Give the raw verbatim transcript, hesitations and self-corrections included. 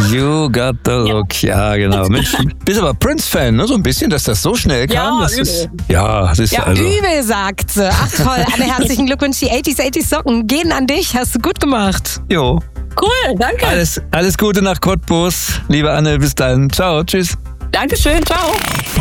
You got the look. Ja, genau. Mensch, bist aber Prince-Fan, ne? So ein bisschen, dass das so schnell kam. Ja, das übel. ist, ja, das ist Ja, also. übel, sagt sie. Ach toll, Anne, herzlichen Glückwunsch. Die achtziger, achtziger Socken gehen an dich. Hast du gut gemacht. Jo. Cool, danke. Alles, alles Gute nach Cottbus. Liebe Anne, bis dann. Ciao, tschüss. Dankeschön, ciao.